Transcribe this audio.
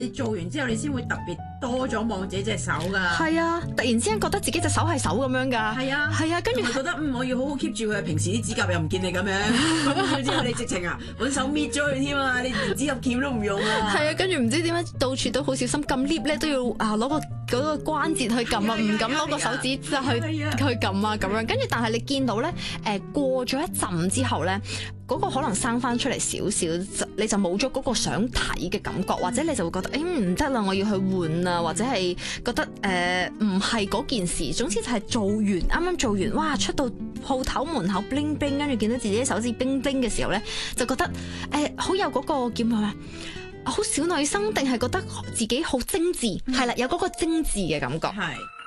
你做完之後，你先會特別多咗望自己隻手㗎。 係啊，突然之間覺得自己隻手係手咁樣㗎。 係啊， 係啊，跟住覺得我要好好 keep 住佢。平時啲指甲又唔見你咁樣，之後你直情啊揾手搣咗佢添啊！你連指甲鉗都唔用啊。 係啊，跟住唔知點解到處都好小心，撳 lift 咧都要攞個嗰關節去撳啊，唔敢攞個手指就去撳啊咁樣。跟住但係你見到咧過咗一陣之後咧，嗰個可能生翻出嚟少少，你就冇咗嗰個想睇嘅感覺，或者你就會覺得唔得啦，我要去換啊，或者係覺得唔係嗰件事。總之就係啱啱做完，哇！出到鋪頭門口 bling bling，跟住見到自己手指 bling bling 嘅時候咧，就覺得好有嗰個叫咩？好小女生，定係覺得自己好精緻？係啦，有嗰個精緻嘅感覺。 係。